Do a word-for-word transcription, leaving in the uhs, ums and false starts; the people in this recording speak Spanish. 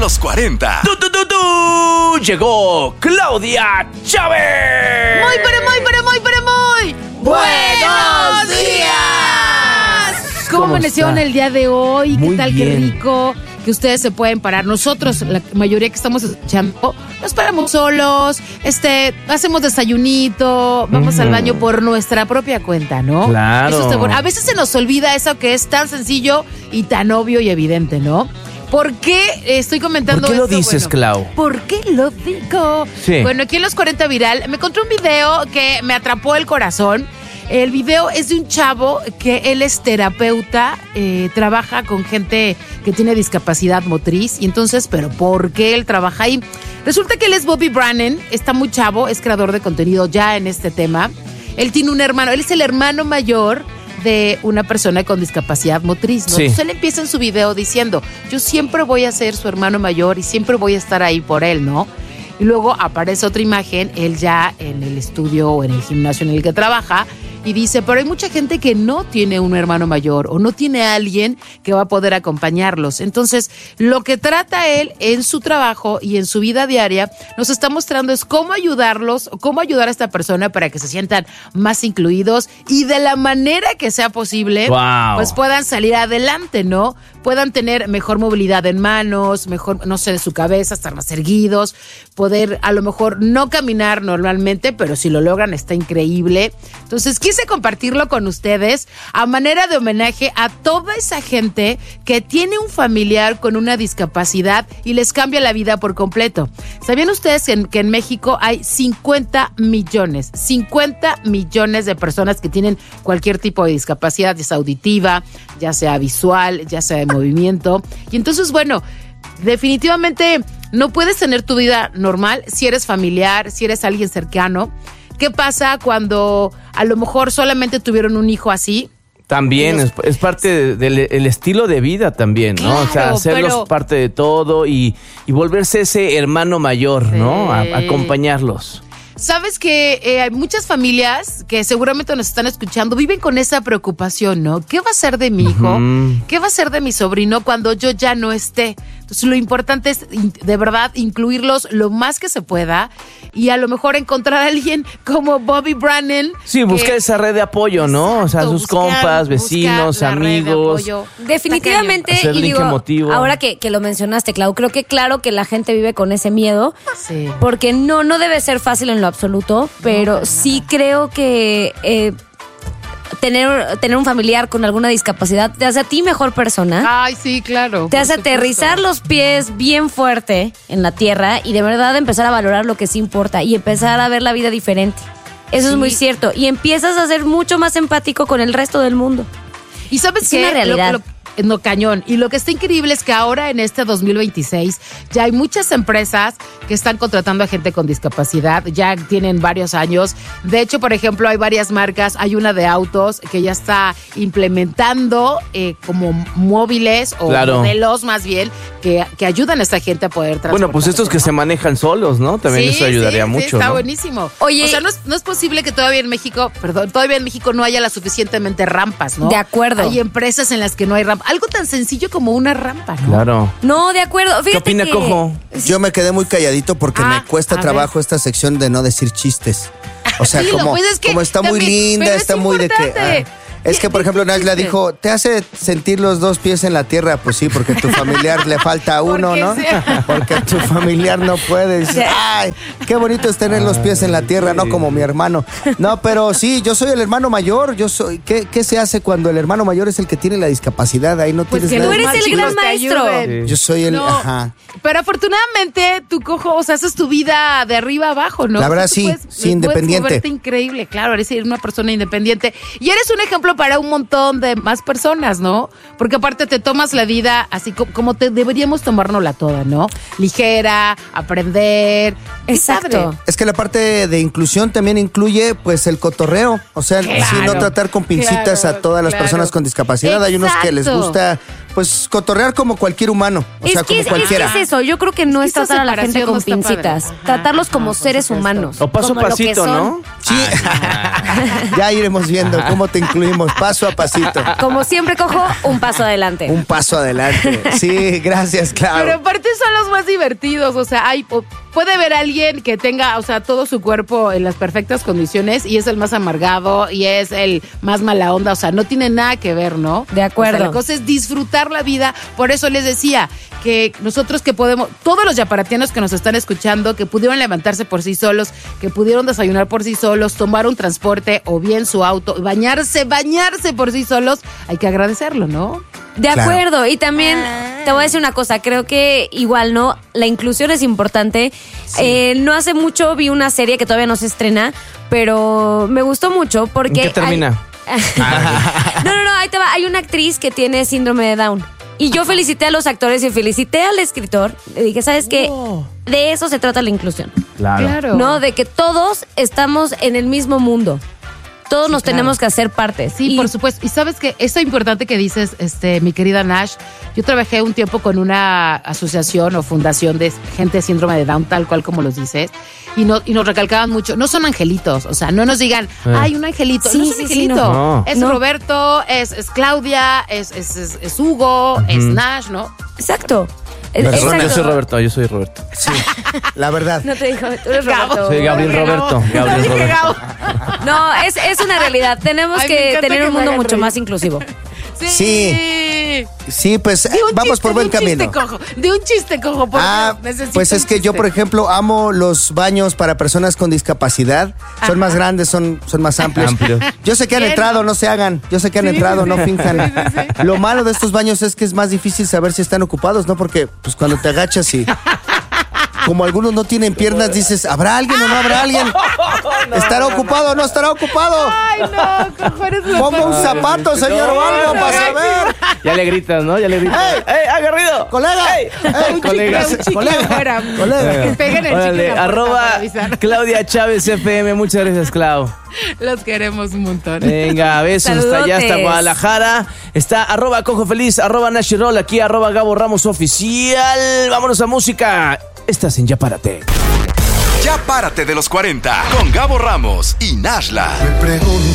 Los cuarenta. ¡Tú, tú, tú, tú! Llegó Claudia Chávez. Muy, pero muy, pero muy, pero muy. ¡Buenos días! ¿Cómo amanecieron el día de hoy? Muy ¿Qué tal? bien. Qué rico que ustedes se pueden parar. Nosotros, la mayoría que estamos escuchando, nos paramos solos, este, hacemos desayunito, vamos Ujú. al baño por nuestra propia cuenta, ¿no? Claro. Eso está bueno. A veces se nos olvida eso que es tan sencillo y tan obvio y evidente, ¿no? ¿Por qué estoy comentando ¿Por qué lo esto? dices, Bueno, Clau? ¿Por qué lo digo? Sí. Bueno, aquí en Los cuarenta Viral me encontré un video que me atrapó el corazón. El video es de un chavo que él es terapeuta, eh, trabaja con gente que tiene discapacidad motriz. Y entonces, ¿pero por qué él trabaja ahí? Resulta que él es Bobby Brannan, está muy chavo, es creador de contenido ya en este tema. Él tiene un hermano, él es el hermano mayor de una persona con discapacidad motriz, ¿no? Sí. Entonces él empieza en su video diciendo, yo siempre voy a ser su hermano mayor y siempre voy a estar ahí por él, ¿no? Y luego aparece otra imagen, él ya en el estudio o en el gimnasio en el que trabaja, y dice, pero hay mucha gente que no tiene un hermano mayor o no tiene a alguien que va a poder acompañarlos. Entonces, lo que trata él en su trabajo y en su vida diaria, nos está mostrando es cómo ayudarlos, cómo ayudar a esta persona para que se sientan más incluidos y de la manera que sea posible, Wow. pues puedan salir adelante, ¿no? Puedan tener mejor movilidad en manos, mejor, no sé, de su cabeza, estar más erguidos, poder a lo mejor no caminar normalmente, pero si lo logran está increíble. Entonces quise compartirlo con ustedes a manera de homenaje a toda esa gente que tiene un familiar con una discapacidad y les cambia la vida por completo. ¿Sabían ustedes que en, que en México hay cincuenta millones, cincuenta millones de personas que tienen cualquier tipo de discapacidad, ya sea auditiva, ya sea visual, ya sea de movimiento? Y entonces, bueno, definitivamente no puedes tener tu vida normal si eres familiar, si eres alguien cercano. ¿Qué pasa cuando a lo mejor solamente tuvieron un hijo así? También es, es parte de- del el estilo de vida también, ¿no? O sea, Claro, hacerlos pero- parte de todo y, y volverse ese hermano mayor, ¿no? A, Sí. acompañarlos. Sabes que eh, hay muchas familias que seguramente nos están escuchando, viven con esa preocupación, ¿no? ¿Qué va a ser de mi hijo? Ujú. ¿Qué va a ser de mi sobrino cuando yo ya no esté? Entonces lo importante es in- de verdad incluirlos lo más que se pueda y a lo mejor encontrar a alguien como Bobby Brannan. Sí, buscar que- esa red de apoyo, ¿no? O sea, Exacto, sus buscar- compas, vecinos, buscar la red de amigos. apoyo. Definitivamente, Hacer y link digo, emotivo. ahora que, que lo mencionaste, Clau, creo que claro que la gente vive con ese miedo, Sí. porque no, no debe ser fácil en lo absoluto, pero para sí creo que eh, tener, tener un familiar con alguna discapacidad te hace a ti mejor persona. Ay, sí, claro. Te por hace supuesto. aterrizar los pies bien fuerte en la tierra y de verdad empezar a valorar lo que sí importa y empezar a ver la vida diferente. Eso Sí. es muy cierto. Y empiezas a ser mucho más empático con el resto del mundo. Y sabes Es qué? una realidad. Lo- lo- no, cañón. Y lo que está increíble es que ahora en este dos mil veintiséis ya hay muchas empresas que están contratando a gente con discapacidad, ya tienen varios años. De hecho, por ejemplo, hay varias marcas, hay una de autos que ya está implementando eh, como móviles o Claro. modelos más bien que, que ayudan a esta gente a poder transportarse. Bueno, pues estos que ¿no? se manejan solos, ¿no? También Sí, eso ayudaría sí, sí, mucho, está ¿no? buenísimo. Oye- o sea, no es, no es posible que todavía en México, perdón, todavía en México no haya las suficientemente rampas, ¿no? De acuerdo. Hay empresas en las que no hay rampa. Algo tan sencillo como una rampa, ¿no? Claro. No, de acuerdo. Fíjate ¿Qué opina que- Cojo? Yo me quedé muy calladito porque Ah, me cuesta a trabajo esta sección de no decir chistes. O sea, Dilo, como, pues es que como está muy también- linda, pero es está muy de que... importante. ah, es que, por ejemplo, Nayla Chiste. dijo, ¿te hace sentir los dos pies en la tierra? Pues sí, porque a tu familiar le falta uno, Porque ¿no? sea- Porque a tu familiar no puede. Dices, ay, qué bonito es tener los pies en la tierra, no como mi hermano. No, pero sí, yo soy el hermano mayor. Yo soy. ¿Qué, qué se hace cuando el hermano mayor es el que tiene la discapacidad? Ahí no Pues tienes que nada. tú eres los más el gran chicos te maestro. ayuden. Sí. Yo soy el. No, Ajá. pero afortunadamente tu Cojo, o sea, haces tu vida de arriba abajo, ¿no? La verdad, O sea, tú sí, puedes- sí, puedes independiente. moverte increíble, claro, eres una persona independiente. Y eres un ejemplo para un montón de más personas, ¿no? Porque aparte te tomas la vida así co- como te deberíamos tomárnosla toda, ¿no? Ligera, aprender. Qué Exacto. padre. Es que la parte de inclusión también incluye pues el cotorreo, o sea, Claro, si no tratar con pincitas claro, a todas las claro. personas con discapacidad. Hay unos que les Exacto. gusta pues cotorrear como cualquier humano. O es, sea, que como es, cualquiera. es que es eso, yo creo que no Es es que esa tratar a la gente separación con no está pincitas, padre. Ajá, tratarlos como ajá, por seres supuesto. humanos. O paso como a lo que pasito, son. ¿no? Sí. Ya iremos viendo cómo te incluimos, paso a pasito. Como siempre cojo, un paso adelante. Un paso adelante. Sí, gracias, Pero claro. aparte son los más divertidos, o sea, hay o- puede ver a alguien que tenga, o sea, todo su cuerpo en las perfectas condiciones y es el más amargado y es el más mala onda, o sea, no tiene nada que ver, ¿no? De acuerdo. O sea, la cosa es disfrutar la vida, por eso les decía que nosotros que podemos, todos los yaparatianos que nos están escuchando, que pudieron levantarse por sí solos, que pudieron desayunar por sí solos, tomar un transporte o bien su auto, bañarse, bañarse por sí solos, hay que agradecerlo, ¿no? De Claro. acuerdo, y también te voy a decir una cosa, creo que igual, ¿no? La inclusión es importante. Eh, no hace mucho vi una serie que todavía no se estrena, pero me gustó mucho porque... ¿En qué termina? hay- no, no, no, ahí te va. Hay una actriz que tiene síndrome de Down. Y yo felicité a los actores y felicité al escritor. Le dije, ¿sabes qué? De eso se trata la inclusión. Claro. ¿No? De que todos estamos en el mismo mundo. Todos nos claro. tenemos que hacer parte. Sí, Y- por supuesto. Y sabes que eso importante que dices, este, mi querida Nash, yo trabajé un tiempo con una asociación o fundación de gente de síndrome de Down, tal cual como los dices, y, no, y nos recalcaban mucho, no son angelitos, o sea, no nos digan, ay, un angelito, Sí, no es un sí, sí, angelito, no. No. es No. Roberto, es, es Claudia, es, es, es, es Hugo, es Nash, ¿no? Exacto. Es- Perdón, exacto. yo soy Roberto, yo soy Roberto. Sí, la verdad. No te dijo, tú eres Gabo. Roberto. Soy Gabriel Dije Roberto, Gabo. Gabriel Dije Roberto. Gabo. No, es, es una realidad. Tenemos Ay, me que encanta tener que un me mundo hagan mucho reír. más inclusivo. Sí. Sí. Sí, pues De un vamos chiste, por buen de un camino. Chiste cojo, de un chiste cojo, por Ah, Dios, necesito pues es un que yo, chiste. por ejemplo, amo los baños para personas con discapacidad. Son más grandes, son, son más amplios. Amplios. Yo sé que han Bien, entrado, ¿no? no se hagan. Yo sé que han Sí, entrado, sí, no sí. finjan. Sí, sí, sí. Lo malo de estos baños es que es más difícil saber si están ocupados, ¿no? Porque pues cuando te agachas y como algunos no tienen piernas, dices, ¿habrá alguien o no habrá alguien? ¿Estará ocupado o no estará ocupado? Ay, no, cojo, eres lo Ponga un peor. zapato, señor, o algo para saber. Ya le gritas, ¿no? Ya le gritas. ¡Ey! ¡Ey, agarrido! ¡Colega! ¡Ey! ¡Ey, Un colega! chicle, un chicle Colega. afuera. Colega. Que peguen el chicle en Órale, la puerta arroba para avisar. Claudia Chávez F M. Muchas gracias, Clau. Los queremos un montón. Venga, besos hasta allá, hasta Saludotes. Guadalajara. Está arroba Cojo Feliz, arroba Nashirol, aquí arroba Gabo Ramos Oficial. Vámonos a música. Estás en Ya Párate. Ya párate de los cuarenta con Gabo Ramos y Nashla.